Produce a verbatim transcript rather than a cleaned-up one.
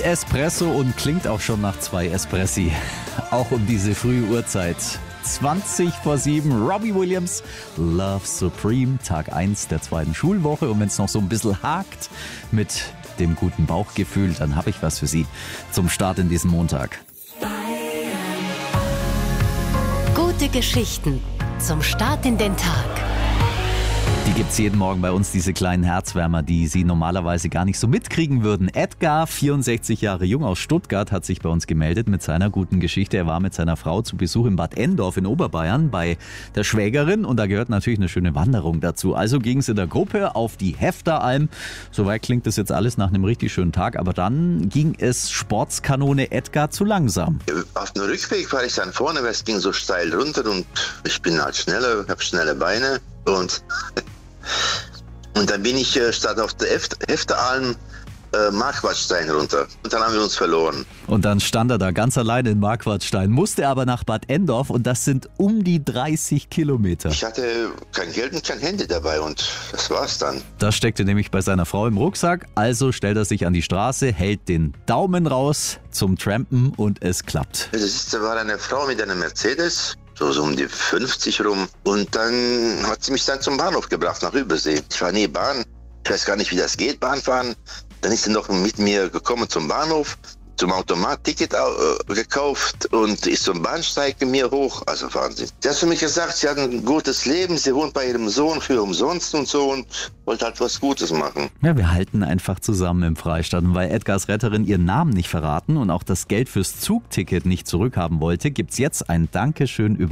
Espresso und klingt auch schon nach zwei Espressi. Auch um diese frühe Uhrzeit. zwanzig vor sieben, Robbie Williams, Love Supreme, Tag eins der zweiten Schulwoche. Und wenn es noch so ein bisschen hakt mit dem guten Bauchgefühl, dann habe ich was für Sie zum Start in diesem Montag. Gute Geschichten zum Start in den Tag. Die gibt's jeden Morgen bei uns, diese kleinen Herzwärmer, die Sie normalerweise gar nicht so mitkriegen würden. Edgar, vierundsechzig Jahre jung aus Stuttgart, hat sich bei uns gemeldet mit seiner guten Geschichte. Er war mit seiner Frau zu Besuch in Bad Endorf in Oberbayern bei der Schwägerin und da gehört natürlich eine schöne Wanderung dazu. Also ging's in der Gruppe auf die Hefteralm. Soweit klingt das jetzt alles nach einem richtig schönen Tag, aber dann ging es Sportskanone Edgar zu langsam. Auf dem Rückweg war ich dann vorne, weil es ging so steil runter und ich bin halt schneller, habe schnelle Beine und Und dann bin ich äh, statt auf der Hefteralm äh, Marquardstein runter. Und dann haben wir uns verloren. Und dann stand er da ganz alleine in Marquardstein, musste aber nach Bad Endorf und das sind um die dreißig Kilometer. Ich hatte kein Geld und kein Handy dabei und das war's dann. Das steckte nämlich bei seiner Frau im Rucksack, also stellt er sich an die Straße, hält den Daumen raus zum Trampen und es klappt. Das ist, da war eine Frau mit einem Mercedes. So, so um die fünfzig rum. Und dann hat sie mich dann zum Bahnhof gebracht, nach Übersee. Ich war nie Bahn. Ich weiß gar nicht, wie das geht, Bahn fahren. Dann ist sie noch mit mir gekommen zum Bahnhof, zum Automat, Ticket äh, gekauft und ist zum Bahnsteig mit mir hoch. Also Wahnsinn. Sie hat für mich gesagt, sie hat ein gutes Leben, sie wohnt bei ihrem Sohn für umsonst und so und wollte halt was Gutes machen. Ja, wir halten einfach zusammen im Freistaat. Und weil Edgars Retterin ihren Namen nicht verraten und auch das Geld fürs Zugticket nicht zurückhaben wollte, gibt's jetzt ein Dankeschön über